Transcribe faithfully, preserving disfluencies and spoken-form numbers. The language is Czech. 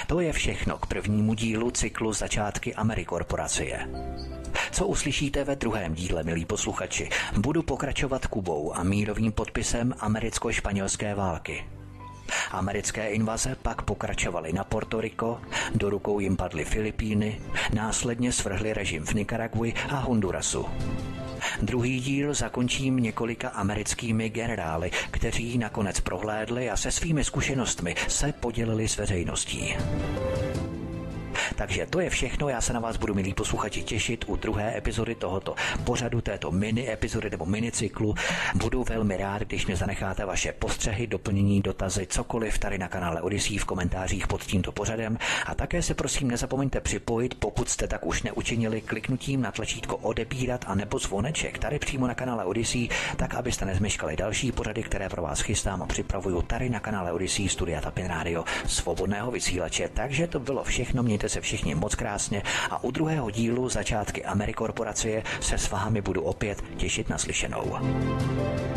To je všechno k prvnímu dílu cyklu Začátky Amerikorporacie. Co uslyšíte ve druhém díle, milí posluchači? Budu pokračovat Kubou a mírovým podpisem americko-španělské války. Americké invaze pak pokračovaly na Porto Rico, do rukou jim padly Filipíny, následně svrhli režim v Nikaragui a Hondurasu. Druhý díl zakončím několika americkými generály, kteří nakonec prohlédli a se svými zkušenostmi se podělili s veřejností. Takže to je všechno, já se na vás budu, milí posluchači, těšit u druhé epizody tohoto pořadu, této mini epizody nebo minicyklu. Budu velmi rád, když mě zanecháte vaše postřehy, doplnění, dotazy, cokoliv tady na kanále Odyssey v komentářích pod tímto pořadem. A také se prosím nezapomeňte připojit, pokud jste tak už neučinili, kliknutím na tlačítko odebírat a nebo zvoneček tady přímo na kanále Odyssey, tak abyste nezmeškali další pořady, které pro vás chystám a připravuju tady na kanále Odyssey Studia Tapin Radio svobodného vysílače. Takže to bylo všechno, mějte se všichni moc krásně a u druhého dílu Začátky Amerikorporacie se s vámi budu opět těšit na slyšenou.